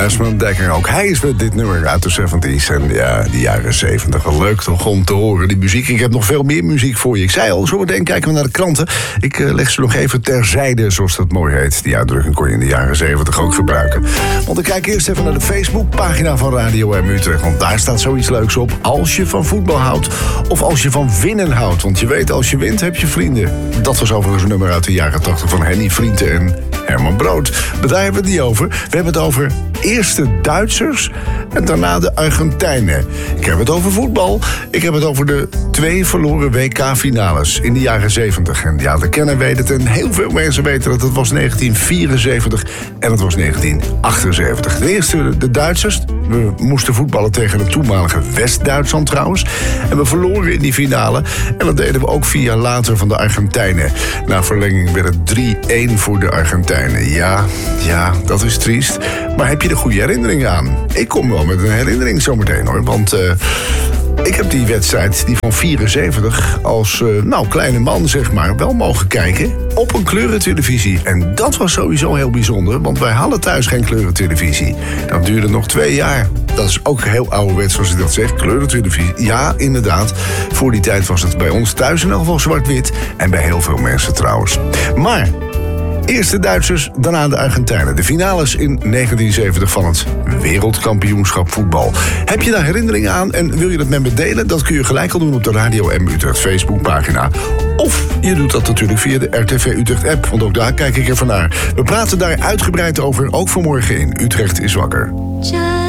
Desmond Dekker ook. Hij is met dit nummer uit de 70's en ja, de jaren 70. Wel leuk toch om te horen, die muziek. Ik heb nog veel meer muziek voor je. Ik zei al, zometeen kijken we naar de kranten. Ik leg ze nog even terzijde, zoals dat mooi heet. Die uitdrukking kon je in de jaren 70 ook gebruiken. Want ik kijk eerst even naar de Facebookpagina van Radio M Utrecht. Want daar staat zoiets leuks op. Als je van voetbal houdt of als je van winnen houdt. Want je weet, als je wint heb je vrienden. Dat was overigens een nummer uit de jaren 80 van Henny Vrienden en Herman Brood. Maar daar hebben we het niet over. We hebben het over eerst de Duitsers en daarna de Argentijnen. Ik heb het over voetbal. Ik heb het over de 2 verloren WK-finales in de jaren 70. En ja, de kenner weet het en heel veel mensen weten dat het was 1974 en het was 1978. De eerste, de Duitsers. We moesten voetballen tegen het toenmalige West-Duitsland trouwens. En we verloren in die finale. En dat deden we ook 4 jaar later van de Argentijnen. Na verlenging werd het 3-1 voor de Argentijnen. Ja, dat is triest. Maar heb je er goede herinneringen aan? Ik kom wel met een herinnering zometeen hoor. Want ik heb die wedstrijd, die van 74, als kleine man zeg maar, wel mogen kijken op een kleurentelevisie. En dat was sowieso heel bijzonder, want wij hadden thuis geen kleurentelevisie. Dat duurde nog 2 jaar. Dat is ook heel ouderwets zoals ik dat zeg, kleurentelevisie. Ja, inderdaad. Voor die tijd was het bij ons thuis in ieder geval zwart-wit. En bij heel veel mensen trouwens. Maar eerst de Duitsers, daarna de Argentijnen. De finales in 1970 van het wereldkampioenschap voetbal. Heb je daar herinneringen aan en wil je dat met me delen? Dat kun je gelijk al doen op de Radio M Utrecht Facebookpagina. Of je doet dat natuurlijk via de RTV Utrecht app, want ook daar kijk ik even naar. We praten daar uitgebreid over, ook vanmorgen in Utrecht is wakker.